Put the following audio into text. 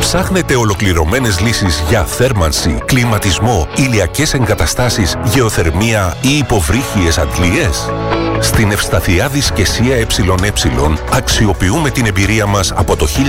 Ψάχνετε ολοκληρωμένες λύσεις για θέρμανση, κλιματισμό, ηλιακές εγκαταστάσεις, γεωθερμία ή υποβρύχιες αντλίες? Στην Ευσταθιάδης και ΣΥΑ ΕΕ αξιοποιούμε την εμπειρία μας από το